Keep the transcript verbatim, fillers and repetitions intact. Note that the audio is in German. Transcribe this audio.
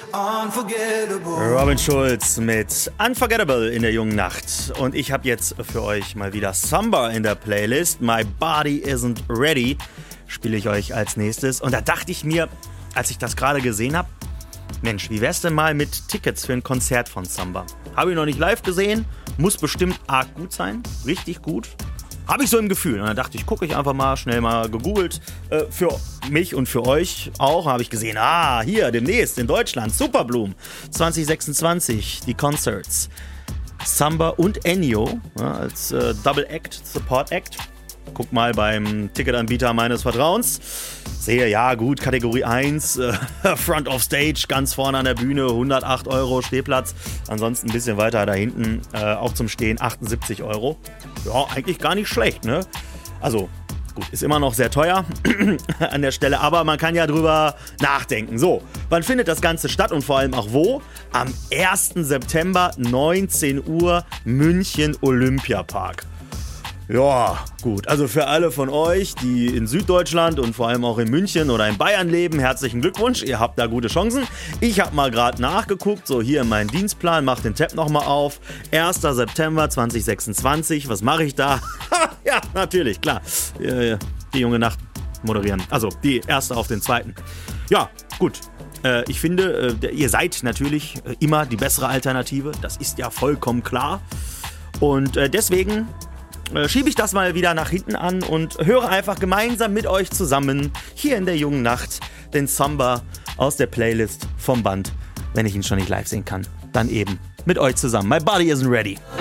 Robin Schulz mit Unforgettable in der jungen Nacht. Und ich habe jetzt für euch mal wieder Samba in der Playlist. My Body Isn't Ready spiele ich euch als nächstes. Und da dachte ich mir, als ich das gerade gesehen habe, Mensch, wie wär's denn mal mit Tickets für ein Konzert von Samba? Habe ich noch nicht live gesehen, muss bestimmt arg gut sein, richtig gut. Habe ich so im Gefühl. Und dann dachte ich, gucke ich einfach mal, schnell mal gegoogelt. Äh, für mich und für euch auch habe ich gesehen, ah, hier demnächst in Deutschland, Superbloom zwanzig sechsundzwanzig, die Concerts. Samba und Ennio ja, als äh, Double Act, Support Act. Guck mal beim Ticketanbieter meines Vertrauens. Sehe, ja gut, Kategorie eins, äh, Front of Stage, ganz vorne an der Bühne, hundertacht Euro Stehplatz. Ansonsten ein bisschen weiter da hinten, äh, auch zum Stehen, achtundsiebzig Euro. Ja, eigentlich gar nicht schlecht, ne? Also, gut, ist immer noch sehr teuer an der Stelle, aber man kann ja drüber nachdenken. So, wann findet das Ganze statt und vor allem auch wo? Am ersten September, neunzehn Uhr, München Olympiapark. Ja, gut. Also für alle von euch, die in Süddeutschland und vor allem auch in München oder in Bayern leben, herzlichen Glückwunsch. Ihr habt da gute Chancen. Ich habe mal gerade nachgeguckt, so hier in meinen Dienstplan, mach den Tab nochmal auf. erster September zwanzig sechsundzwanzig, was mache ich da? Ja, natürlich, klar. Die junge Nacht moderieren. Also die erste auf den zweiten. Ja, gut. Ich finde, ihr seid natürlich immer die bessere Alternative. Das ist ja vollkommen klar. Und deswegen schiebe ich das mal wieder nach hinten an und höre einfach gemeinsam mit euch zusammen hier in der jungen Nacht den Samba aus der Playlist vom Band. Wenn ich ihn schon nicht live sehen kann, dann eben mit euch zusammen. My Body Isn't Ready.